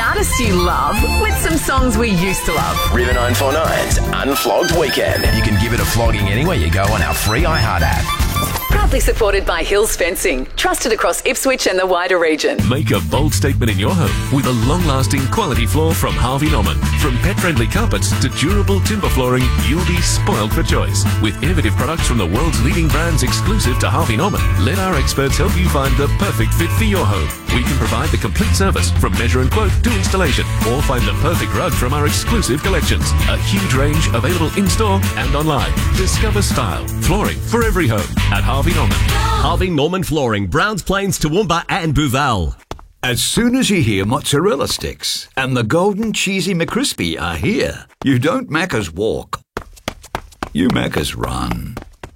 artists you love with some songs we used to love. River 949's Unflogged Weekend. You can give it a flogging anywhere you go on our free iHeart app. Proudly supported by Hills Fencing, trusted across Ipswich and the wider region. Make a bold statement in your home with a long-lasting quality floor from Harvey Norman. From pet-friendly carpets to durable timber flooring, you'll be spoiled for choice. With innovative products from the world's leading brands exclusive to Harvey Norman, let our experts help you find the perfect fit for your home. We can provide the complete service from measure and quote to installation, or find the perfect rug from our exclusive collections. A huge range available in-store and online. Discover style, flooring for every home at Harvey Norman. Harvey Norman Flooring, Browns Plains, Toowoomba and Booval. As soon as you hear mozzarella sticks and the golden cheesy McCrispy are here, you don't Macca's walk, you Macca's run.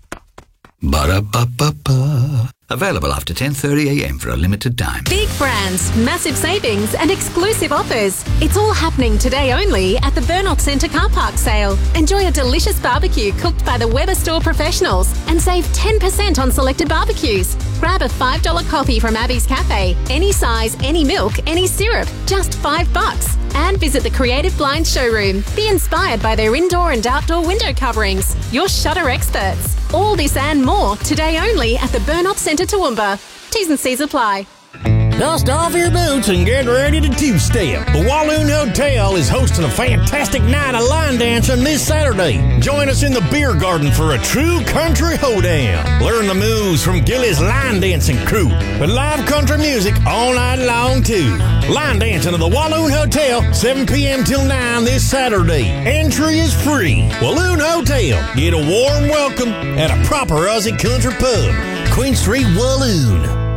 Ba-da-ba-ba-ba. Available after 10:30am for a limited time. Big brands, massive savings and exclusive offers. It's all happening today only at the Burnott Centre car park sale. Enjoy a delicious barbecue cooked by the Weber Store professionals and save 10% on selected barbecues. Grab a $5 coffee from Abby's Cafe. Any size, any milk, any syrup. Just $5. And visit the Creative Blinds showroom. Be inspired by their indoor and outdoor window coverings. Your shutter experts. All this and more today only at the Burnott Centre Toowoomba. T's and C's apply. Dust off your boots and get ready to two-step. The Walloon Hotel is hosting a fantastic night of line dancing this Saturday. Join us in the beer garden for a true country hoedown. Learn the moves from Gilly's line dancing crew with live country music all night long too. Line dancing at the Walloon Hotel, 7 p.m. till 9 this Saturday. Entry is free. Walloon Hotel. Get a warm welcome at a proper Aussie country pub. Queen Street, Walloon.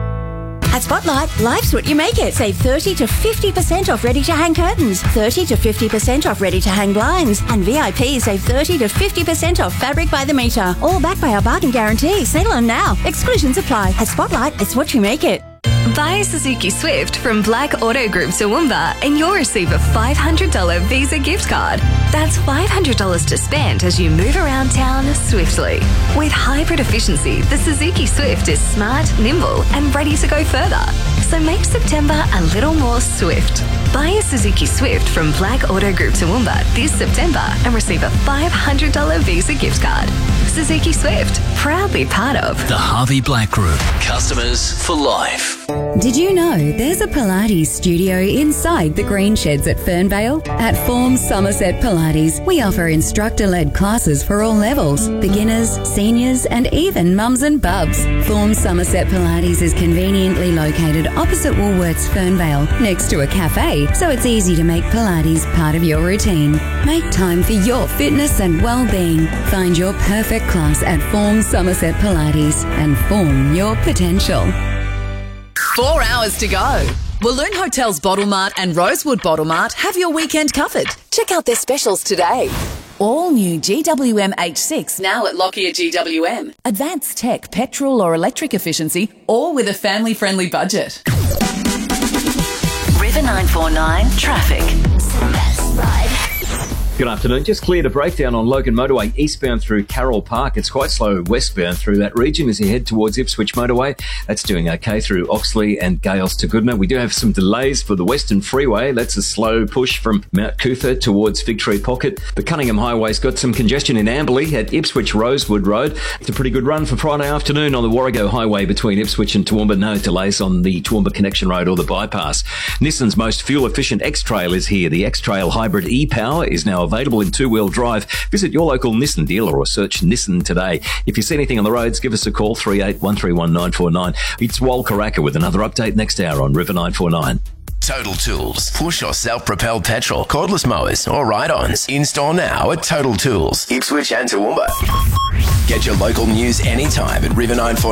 At Spotlight, life's what you make it. Save 30 to 50% off ready-to-hang curtains, 30 to 50% off ready-to-hang blinds, and VIP save 30 to 50% off fabric by the metre. All backed by our bargain guarantee. Sale on now. Exclusions apply. At Spotlight, it's what you make it. Buy a Suzuki Swift from Black Auto Group Toowoomba and you'll receive a $500 Visa gift card. That's $500 to spend as you move around town swiftly. With hybrid efficiency, the Suzuki Swift is smart, nimble and ready to go further. So make September a little more swift. Buy a Suzuki Swift from Black Auto Group Toowoomba this September and receive a $500 Visa gift card. Suzuki Swift, proudly part of The Harvey Black Group. Customers for life. Did you know there's a Pilates studio inside the Green Sheds at Fernvale? At Form Somerset Pilates, we offer instructor-led classes for all levels, beginners, seniors, and even mums and bubs. Form Somerset Pilates is conveniently located opposite Woolworths Fernvale, next to a cafe, so it's easy to make Pilates part of your routine. Make time for your fitness and well-being. Find your perfect class at Form Somerset Pilates and form your potential. 4 hours to go. Walloon Hotels Bottle Mart and Rosewood Bottle Mart have your weekend covered. Check out their specials today. All new GWM H6 now at Lockyer GWM. Advanced tech, petrol or electric efficiency, all with a family-friendly budget. River 949 Traffic. Good afternoon. Just cleared a breakdown on Logan Motorway eastbound through Carroll Park. It's quite slow westbound through that region as you head towards Ipswich Motorway. That's doing okay through Oxley and Gales to Goodna. We do have some delays for the Western Freeway. That's a slow push from Mount Cootha towards Fig Tree Pocket. The Cunningham Highway's got some congestion in Amberley at Ipswich Rosewood Road. It's a pretty good run for Friday afternoon on the Warrego Highway between Ipswich and Toowoomba. No delays on the Toowoomba Connection Road or the bypass. Nissan's most fuel-efficient X-Trail is here. The X-Trail Hybrid e-Power is now available in two-wheel drive. Visit your local Nissan dealer or search Nissan today. If you see anything on the roads, give us a call, 38131949. It's Wal Karaka with another update next hour on River 949. Total Tools. Push or self-propelled petrol, cordless mowers or ride-ons. In-store now at Total Tools, Ipswich and Toowoomba. Get your local news anytime at River 949.